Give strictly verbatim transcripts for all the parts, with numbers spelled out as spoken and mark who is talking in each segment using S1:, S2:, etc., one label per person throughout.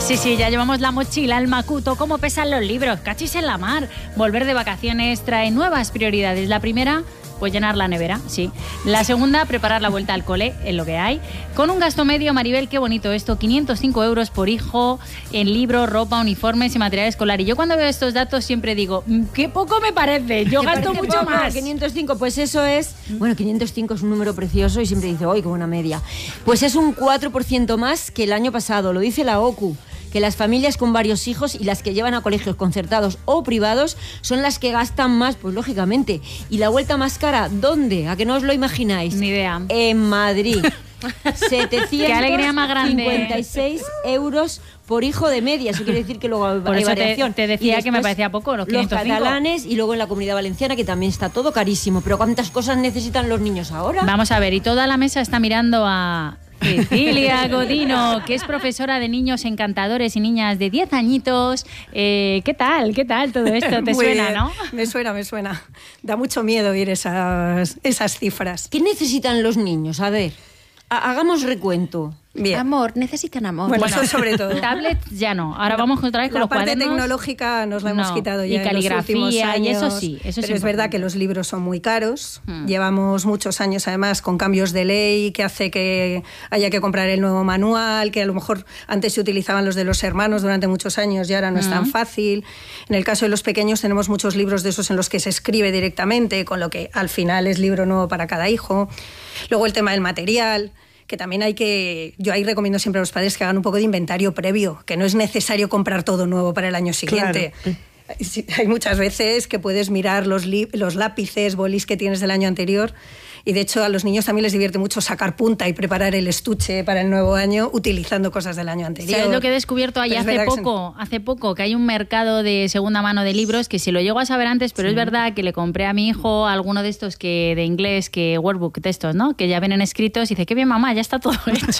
S1: Sí, sí, ya llevamos la mochila, el macuto, cómo pesan los libros, cachis en la mar. Volver de vacaciones trae nuevas prioridades. La primera, pues llenar la nevera, sí. La segunda, preparar la vuelta al cole, en lo que hay. Con un gasto medio, Maribel, qué bonito esto, quinientos cinco euros por hijo en libros, ropa, uniformes y material escolar. Y yo cuando veo estos datos siempre digo, qué poco me parece, yo gasto mucho
S2: poco,
S1: más.
S2: quinientos cinco, pues eso es, bueno, quinientos cinco es un número precioso y siempre dice, ¡ay, qué buena media! Pues es un cuatro por ciento más que el año pasado, lo dice la O C U. Que las familias con varios hijos y las que llevan a colegios concertados o privados son las que gastan más, pues lógicamente. ¿Y la vuelta más cara? ¿Dónde? ¿A que no os lo imagináis?
S1: Ni idea.
S2: En Madrid.
S1: Qué alegría más grande.
S2: setecientos cincuenta y seis euros por hijo de media. Eso quiere decir que luego hay
S1: Por eso
S2: variación.
S1: te, te decía que me parecía poco, los quinientos cinco.
S2: Los catalanes y luego en la Comunidad Valenciana, que también está todo carísimo. Pero ¿cuántas cosas necesitan los niños ahora?
S1: Vamos a ver, y toda la mesa está mirando a Cecilia Godino, que es profesora de niños encantadores y niñas de diez añitos. Eh, ¿Qué tal? ¿Qué tal todo esto? ¿Te
S3: Muy
S1: suena,
S3: bien.
S1: no?
S3: Me suena, me suena. Da mucho miedo oír esas, esas cifras.
S2: ¿Qué necesitan los niños? A ver, hagamos recuento.
S3: Bien.
S4: Amor, necesitan amor.
S3: Bueno,
S1: Bueno,
S3: eso sobre todo.
S1: Tablets ya no. Ahora vamos otra vez con
S3: La
S1: los
S3: parte
S1: cuadernos.
S3: tecnológica nos la hemos
S1: No.
S3: quitado
S1: Y
S3: ya en los
S1: caligrafía,
S3: últimos años.
S1: y eso sí, eso
S3: pero
S1: es
S3: es verdad
S1: importante.
S3: que los libros son muy caros.
S1: Hmm.
S3: Llevamos muchos años además con cambios de ley que hace que haya que comprar el nuevo manual, que a lo mejor antes se utilizaban los de los hermanos durante muchos años y ahora no es tan fácil. En el caso de los pequeños tenemos muchos libros de esos en los que se escribe directamente, con lo que al final es libro nuevo para cada hijo. Luego el tema del material, que también hay que... Yo ahí recomiendo siempre a los padres que hagan un poco de inventario previo, que no es necesario comprar todo nuevo para el año siguiente.
S5: Claro.
S3: Sí, hay muchas veces que puedes mirar los, li- los lápices, bolis que tienes del año anterior, y de hecho a los niños también les divierte mucho sacar punta y preparar el estuche para el nuevo año utilizando cosas del año anterior.
S1: ¿Sabes lo que he descubierto ahí
S3: Pero es
S1: hace
S3: verdad que
S1: poco? Hace poco, que hay un mercado de segunda mano de libros que si lo llego a saber antes, pero es verdad que le compré a mi hijo alguno de estos que de inglés, que workbook, textos, ¿no? Que ya vienen escritos y dice, qué bien mamá, ya está todo hecho.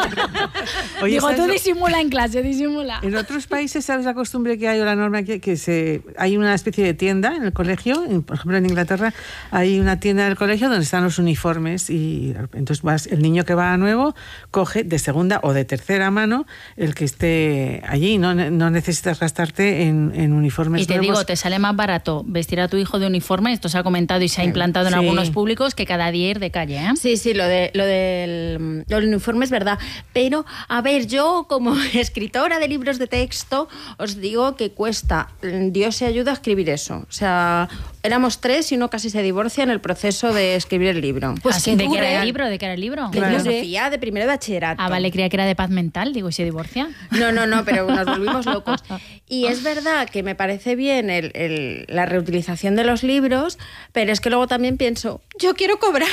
S5: Oye,
S1: Digo,
S5: ¿sabes
S1: tú
S5: lo-
S1: disimula en clase, disimula.
S5: En otros países, ¿sabes la costumbre que hay o la norma que, que se hay una especie de tienda en el colegio? En, por ejemplo, en Inglaterra hay una tienda del colegio donde están los uniformes y entonces vas, el niño que va nuevo coge de segunda o de tercera mano el que esté allí. No, no necesitas gastarte en, en uniformes
S1: Y te
S5: nuevos.
S1: digo, te sale más barato vestir a tu hijo de uniforme, esto se ha comentado y se ha implantado en
S5: Sí.
S1: algunos públicos, que cada día ir de calle, ¿eh?
S4: Sí, sí, lo, de, lo del lo del uniforme es verdad. Pero, a ver, yo como escritora de libros de texto, os digo que cuesta, Dios se ayuda a escribir eso. O sea, éramos tres y uno casi se divorcia en el proceso de escribir el libro.
S1: Pues
S4: que
S1: ¿de qué era
S4: dure.
S1: el libro? ¿De qué era el libro?
S4: De
S5: Claro.
S4: filosofía, de primero de bachillerato.
S1: Ah, vale, creía que era de paz mental, digo, ¿y se divorcia?
S4: No, no, no, pero nos volvimos locos. Y es verdad que me parece bien el, el- la reutilización de los libros, pero es que luego también pienso, yo quiero cobrar.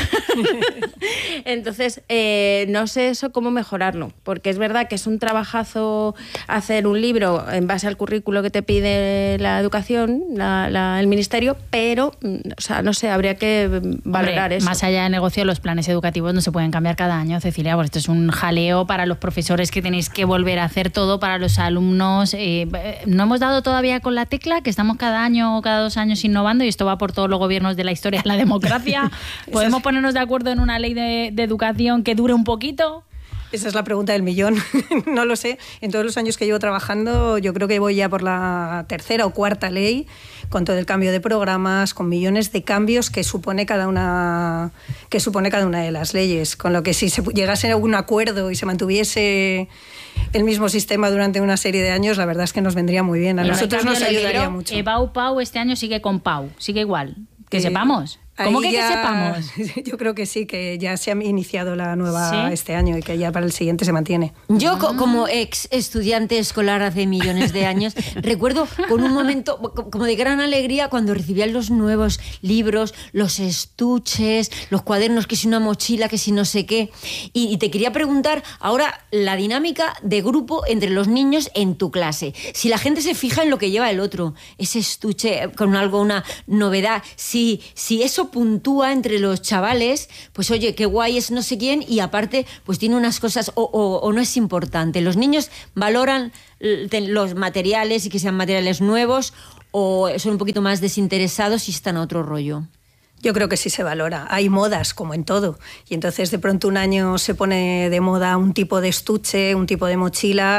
S4: Entonces, eh, no sé eso cómo mejorarlo, porque es verdad que es un trabajazo hacer un libro en base al currículo que te pide la educación, la- la- el ministerio, pero, mm, o sea, no sé, habría que valorar
S1: Hombre,
S4: eso.
S1: más allá de negocio, los planes educativos no se pueden cambiar cada año, Cecilia, porque esto es un jaleo para los profesores que tenéis que volver a hacer todo, para los alumnos. Eh, no hemos dado todavía con la tecla, que estamos cada año o cada dos años innovando, y esto va por todos los gobiernos de la historia de la democracia. ¿Podemos ponernos de acuerdo en una ley de, de educación que dure un poquito?
S3: Esa es la pregunta del millón. No lo sé. En todos los años que llevo trabajando, yo creo que voy ya por la tercera o cuarta ley, con todo el cambio de programas, con millones de cambios que supone cada una, que supone cada una de las leyes. Con lo que si se llegase a un acuerdo y se mantuviese el mismo sistema durante una serie de años, la verdad es que nos vendría muy bien. A
S1: Y
S3: nosotros
S1: cambio
S3: nos
S1: de
S3: ayudaría
S1: libro,
S3: mucho.
S1: eh, Pau Pau este año sigue con Pau, sigue igual. Que
S3: Eh,
S1: sepamos. ¿Cómo
S3: ahí
S1: que,
S3: ya-
S1: que sepamos?
S3: Yo creo que sí, que ya se ha iniciado la nueva
S1: ¿Sí?
S3: este año y que ya para el siguiente se mantiene.
S2: Yo, co- como ex estudiante escolar hace millones de años, recuerdo con un momento co- como de gran alegría cuando recibían los nuevos libros, los estuches, los cuadernos, que si una mochila, que si no sé qué. Y, y te quería preguntar ahora la dinámica de grupo entre los niños en tu clase. Si la gente se fija en lo que lleva el otro, ese estuche con algo, una novedad, si, si eso puntúa entre los chavales, pues oye, qué guay es no sé quién, y aparte pues tiene unas cosas o, o, o no es importante. Los niños valoran l- los materiales y que sean materiales nuevos, o son un poquito más desinteresados y están a otro rollo.
S3: Yo creo que sí se valora. Hay modas, como en todo. Y entonces de pronto un año se pone de moda un tipo de estuche, un tipo de mochila,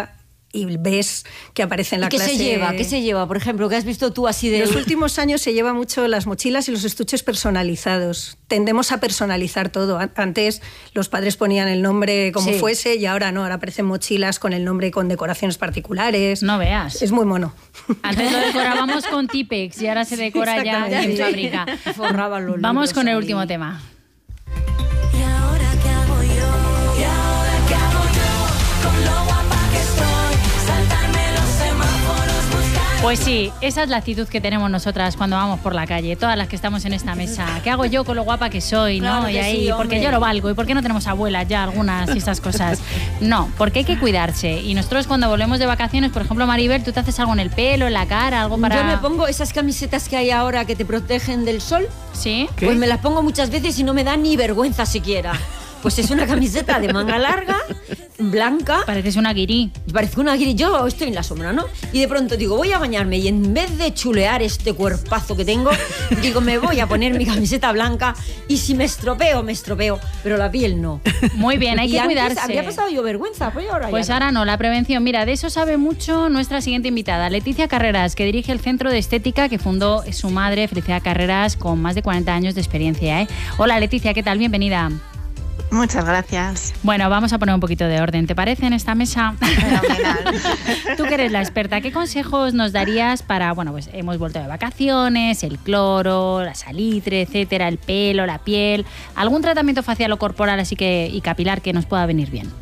S3: y ves que aparece en la
S2: ¿Y qué
S3: clase.
S2: se lleva? ¿Qué se lleva? Por ejemplo, ¿qué has visto tú así de...?
S3: En los últimos años se lleva mucho las mochilas y los estuches personalizados. Tendemos a personalizar todo. Antes los padres ponían el nombre como
S2: Sí.
S3: fuese y ahora no, ahora aparecen mochilas con el nombre y con decoraciones particulares.
S1: No veas.
S3: Es muy mono.
S1: Antes lo decorábamos con Tipex y ahora se decora ya en
S3: Exactamente.
S1: fábrica.
S2: Forraban los
S1: Vamos
S2: libros
S1: con el
S2: ahí.
S1: último tema.
S6: ¿Y ahora qué hago yo? ¿Y ahora qué hago yo? Con lo guapa que estoy, saltarme los semáforos, buscar...
S1: Pues sí, esa es la actitud que tenemos nosotras cuando vamos por la calle, todas las que estamos en esta mesa. ¿Qué hago yo con lo guapa que soy?
S2: Claro
S1: ¿no?
S2: que
S1: Y ahí,
S2: sí,
S1: porque
S2: hombre.
S1: yo lo valgo. ¿Y por qué no tenemos abuelas ya algunas y esas cosas? No, porque hay que cuidarse. Y nosotros cuando volvemos de vacaciones, por ejemplo, Maribel, ¿tú te haces algo en el pelo, en la cara, algo para...?
S2: Yo me pongo esas camisetas que hay ahora que te protegen del sol,
S1: ¿Sí?
S5: ¿Qué?
S2: pues me las pongo muchas veces y no me da ni vergüenza siquiera. Pues es una camiseta de manga larga, blanca,
S1: Pareces una guirí.
S2: parece una guiri. Yo estoy en la sombra, ¿no? Y de pronto digo, voy a bañarme y en vez de chulear este cuerpazo que tengo, digo, me voy a poner mi camiseta blanca y si me estropeo, me estropeo, pero la piel no.
S1: Muy bien, hay
S2: Y
S1: que
S2: antes
S1: cuidarse.
S2: habría pasado yo vergüenza, pues ahora
S1: Pues
S2: ya no.
S1: ahora no, la prevención. Mira, de eso sabe mucho nuestra siguiente invitada, Leticia Carreras, que dirige el Centro de Estética que fundó su madre, Felicidad Carreras, con más de cuarenta años de experiencia. ¿eh? Hola Leticia, ¿qué tal? Bienvenida.
S7: Muchas gracias.
S1: Bueno, vamos a poner un poquito de orden, ¿te parece, en esta mesa?
S7: Fenomenal.
S1: Tú que eres la experta, ¿qué consejos nos darías para, bueno, pues hemos vuelto de vacaciones, el cloro, la salitre, etcétera, el pelo, la piel, algún tratamiento facial o corporal así que y capilar que nos pueda venir bien?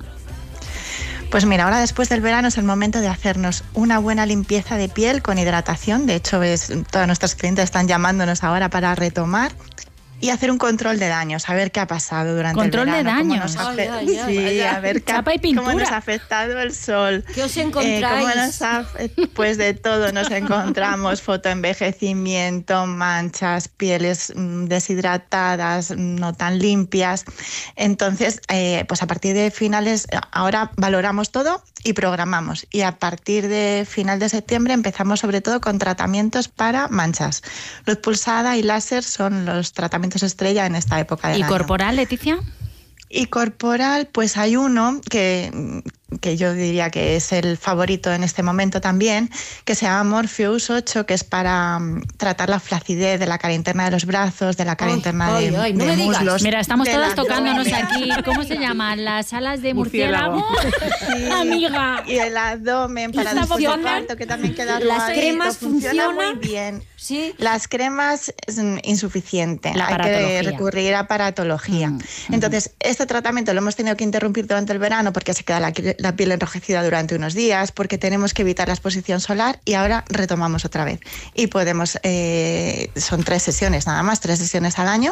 S7: Pues mira, ahora después del verano es el momento de hacernos una buena limpieza de piel con hidratación. De hecho, ves, todas nuestras clientes están llamándonos ahora para retomar. Y hacer un control de daños, a ver qué ha pasado durante
S1: Control
S7: el
S1: de
S7: verano. cómo
S1: daños.
S7: nos ha afe-
S2: Ay, ay, ay,
S7: sí,
S2: vaya.
S7: a ver qué ha-
S1: Chapa y pintura.
S7: cómo nos ha afectado el sol.
S2: ¿Qué os
S7: Eh,
S2: encontráis?
S7: cómo nos ha- pues de todo nos encontramos, fotoenvejecimiento, manchas, pieles mm, deshidratadas, mm, no tan limpias. Entonces, eh, pues a partir de finales, ahora valoramos todo y programamos. Y a partir de final de septiembre empezamos sobre todo con tratamientos para manchas. Luz pulsada y láser son los tratamientos estrella en esta época del
S1: ¿Y
S7: año.
S1: corporal, Leticia?
S7: Y corporal, pues hay uno que, que yo diría que es el favorito en este momento también, que se llama Morpheus ocho, que es para um, tratar la flacidez de la cara interna de los brazos, de la cara
S2: Ay,
S7: interna
S2: ay,
S7: de,
S2: ay, no
S7: de
S2: me digas.
S7: muslos.
S1: Mira, estamos
S7: del
S1: todas tocándonos
S7: abdomen.
S1: aquí. ¿Cómo se llaman? ¿Las alas de
S5: Murciélago.
S1: murciélago? Amiga.
S7: Y el abdomen para
S1: Está
S7: después del
S1: funcionan.
S7: parto, que también queda
S2: Las
S7: arrugadito,
S2: cremas
S7: funciona
S2: funcionan.
S7: muy bien.
S2: Sí.
S7: Las cremas es mm, insuficiente,
S1: La
S7: hay que
S1: aparatología.
S7: recurrir a aparatología.
S1: Mm,
S7: Entonces, este tratamiento lo hemos tenido que interrumpir durante el verano porque se queda la, la piel enrojecida durante unos días, porque tenemos que evitar la exposición solar y ahora retomamos otra vez. Y podemos, eh, son tres sesiones nada más, tres sesiones al año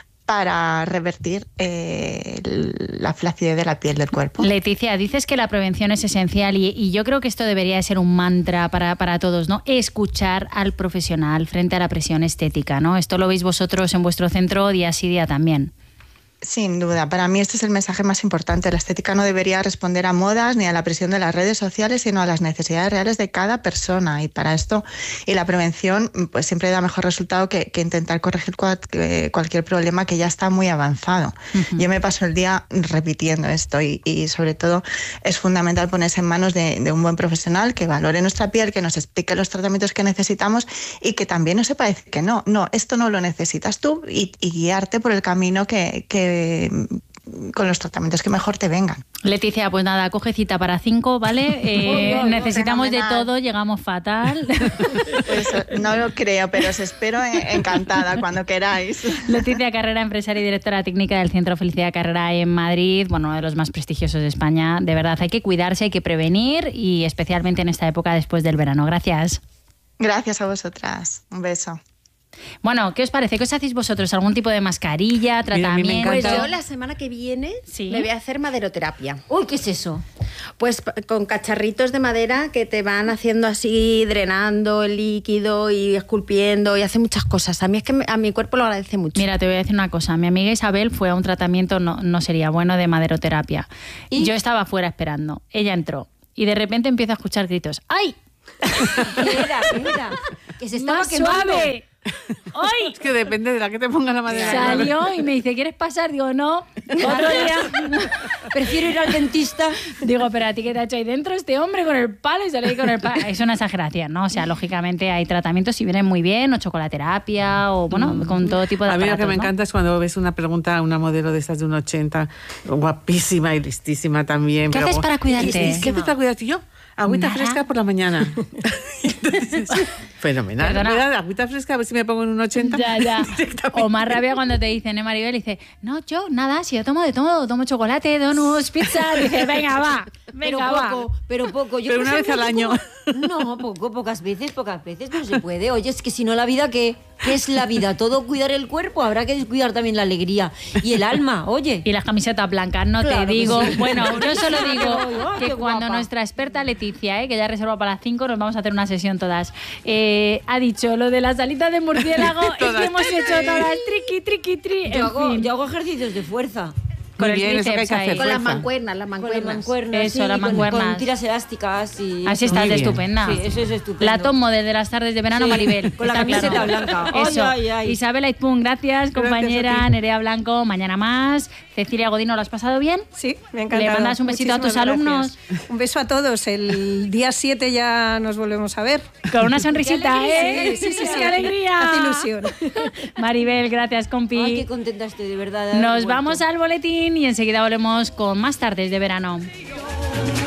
S7: para revertir eh, la flacidez de la piel del cuerpo.
S1: Leticia, dices que la prevención es esencial y, y yo creo que esto debería de ser un mantra para, para todos, ¿no? Escuchar al profesional frente a la presión estética, ¿no? Esto lo veis vosotros en vuestro centro día sí día también.
S7: Sin duda, para mí este es el mensaje más importante. La estética no debería responder a modas ni a la presión de las redes sociales, sino a las necesidades reales de cada persona. Y para esto, y la prevención, pues siempre da mejor resultado que, que intentar corregir cual, que cualquier problema que ya está muy avanzado. Uh-huh. Yo me paso el día repitiendo esto y, y sobre todo es fundamental ponerse en manos de, de un buen profesional que valore nuestra piel, que nos explique los tratamientos que necesitamos y que también no sepa decir que no, no, esto no lo necesitas tú y, y guiarte por el camino que, que con los tratamientos que mejor te vengan.
S1: Leticia, pues nada, coge cita para cinco, ¿vale? Eh,
S7: Oh, no, no,
S1: necesitamos de
S7: fenomenal.
S1: todo, llegamos fatal.
S7: Pues no lo creo, pero os espero encantada cuando queráis.
S1: Leticia Carrera, empresaria y directora técnica del Centro Felicidad Carrera en Madrid, bueno, uno de los más prestigiosos de España. De verdad, hay que cuidarse, hay que prevenir y especialmente en esta época después del verano. Gracias.
S7: Gracias a vosotras. Un beso.
S1: Bueno, ¿qué os parece? ¿Qué os hacéis vosotros? ¿Algún tipo de mascarilla,
S5: Mira, a mí me
S1: tratamiento?
S4: Pues
S5: encanta.
S4: yo la semana que viene
S1: Sí.
S4: me voy a hacer maderoterapia.
S2: Uy, ¿qué es eso?
S4: Pues p- con cacharritos de madera que te van haciendo así, drenando el líquido y esculpiendo y hace muchas cosas. A mí es que me- a mi cuerpo lo agradece mucho.
S1: Mira, te voy a decir una cosa. Mi amiga Isabel fue a un tratamiento, no, no sería bueno, de maderoterapia.
S2: ¿Y?
S1: Yo estaba fuera esperando. Ella entró y de repente empiezo a escuchar gritos. ¡Ay!
S2: ¿Qué era? ¿Qué era? Que se estaba
S1: ¡Más
S2: quemando.
S1: suave! ¡Hoy!
S5: Es que depende de la que te ponga la madera.
S1: Salió y me dice, ¿quieres pasar? Digo, no. Otro día.
S2: Prefiero ir al dentista.
S1: Digo, pero a ti, ¿qué te ha hecho ahí dentro este hombre con el palo? Y sale ahí con el palo. Es una exageración, ¿no? O sea, lógicamente hay tratamientos si vienen muy bien, o chocolaterapia, o bueno, con todo tipo de
S5: A mí lo que
S1: aparatos,
S5: me
S1: ¿no?
S5: encanta es cuando ves una pregunta a una modelo de estas de un ochenta, guapísima y listísima también.
S1: ¿Qué
S5: pero
S1: haces
S5: gu-
S1: para cuidarte?
S5: ¿Qué haces para cuidarte? Yo, agüita
S1: Nada.
S5: fresca por la mañana. Entonces, fenomenal.
S1: Perdona.
S5: Me da agüita fresca, a ver si me pongo en un ochenta.
S1: Ya, ya.
S5: Directamente.
S1: O más rabia cuando te dicen, ¿eh, Maribel? Y dice, no, yo nada, si yo tomo de todo, tomo chocolate, donuts, pizza. Dice, venga, va,
S2: Pero
S1: venga, va.
S2: poco, pero poco. Yo,
S5: Pero
S2: por
S5: una vez
S2: ejemplo,
S5: al año.
S2: poco- No, poco, pocas veces, pocas veces no se puede. Oye, es que si no la vida, ¿qué? ¿Qué es la vida? Todo cuidar el cuerpo, habrá que descuidar también la alegría y el alma, oye.
S1: Y las camisetas blancas, no
S2: Claro
S1: te
S2: que
S1: digo.
S2: sí.
S1: Bueno, yo solo digo
S2: Ay,
S1: que
S2: qué
S1: cuando
S2: guapa.
S1: nuestra experta Leticia, eh, que ya reserva para las cinco, nos vamos a hacer una sesión todas, eh, ha dicho lo de las alitas de murciélago, es que
S5: Todas.
S1: hemos hecho todas triqui, triqui, tri. En
S2: Yo hago,
S1: fin,
S2: yo hago ejercicios de fuerza.
S1: con
S5: Muy
S1: el
S5: bien, eso que hay
S1: tríceps
S5: que hacer.
S1: ahí.
S4: Con las
S5: Fuerza.
S4: mancuernas, las
S2: Con las
S4: mancuernas.
S2: mancuernas.
S1: Eso,
S2: sí,
S1: las
S2: con-
S1: mancuernas.
S2: Con, tiras elásticas y...
S1: Así
S2: eso.
S1: estás
S5: Muy
S1: de
S5: bien.
S1: estupenda.
S2: Sí, eso es estupendo.
S1: La top model de las tardes de verano,
S2: Sí,
S1: Maribel.
S2: con la
S1: está
S2: camiseta
S1: claro.
S2: blanca. Ay,
S1: Eso.
S2: ay, ay.
S1: Isabel Aizpún, gracias, compañera.
S5: a ti.
S1: Nerea Blanco, mañana más. Cecilia Godino, ¿lo has pasado bien?
S3: Sí, me encanta.
S1: ¿Le mandas un besito a tus alumnos?
S3: Un beso a todos. El día siete ya nos volvemos a ver.
S1: Con una sonrisita, ¿eh?
S3: Sí, sí, sí, sí.
S1: ¡Qué alegría!
S3: Hace ilusión.
S1: Maribel, gracias, compi.
S2: Ay, qué contenta estoy, de verdad. de haber
S1: Nos
S2: vuelto.
S1: vamos al boletín y enseguida volvemos con más tardes de verano.